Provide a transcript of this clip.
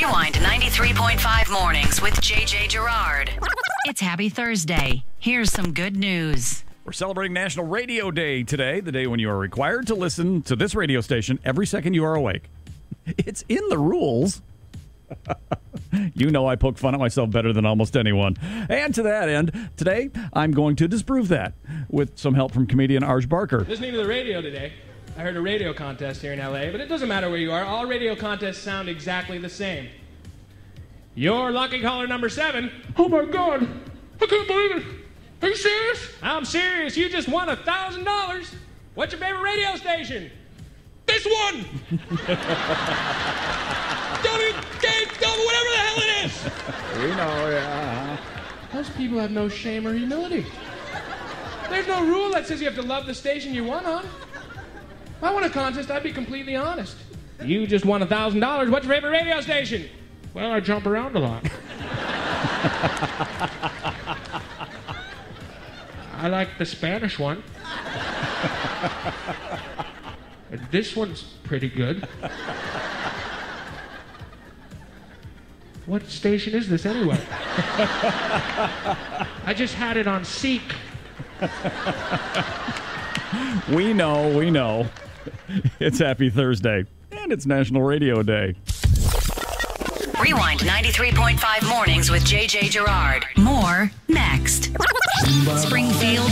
Rewind 93.5 mornings with JJ Gerard. It's Happy Thursday. Here's some good news. We're celebrating National Radio Day today, the day when you are required to listen to this radio station every second you are awake. It's in the rules. You know I poke fun at myself better than almost anyone. And to that end, today I'm going to disprove that with some help from comedian Arj Barker. Listening to the radio today, I heard a radio contest here in L.A., but it doesn't matter where you are. All radio contests sound exactly the same. You're lucky caller number 7. Oh, my God. I can't believe it. Are you serious? I'm serious. You just won $1,000. What's your favorite radio station? This one. Whatever the hell it is. We know, yeah. Those people have no shame or humility. There's no rule that says you have to love the station you won on. If I won a contest, I'd be completely honest. You just won $1,000. What's your favorite radio station? Well, I jump around a lot. I like the Spanish one. This one's pretty good. What station is this anyway? I just had it on Seek. We know. It's Happy Thursday, and it's National Radio Day. Rewind 93.5 mornings with JJ Gerard. More next. Springfield